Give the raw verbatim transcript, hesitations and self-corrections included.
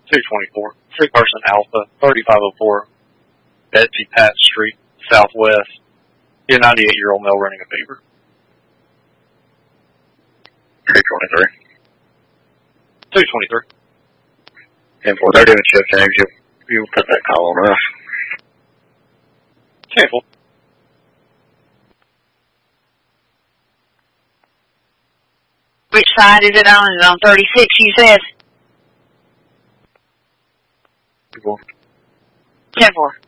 two twenty-four. Free person Alpha, thirty-five oh four, Betsy Pat Street, Southwest. Your ninety-eight-year-old male running a fever. three twenty-three. two twenty-three. ten four, they're doing shift change. You, you put that call on us. ten four. Which side is it on? Is it on thirty-six, you said? ten four. ten four.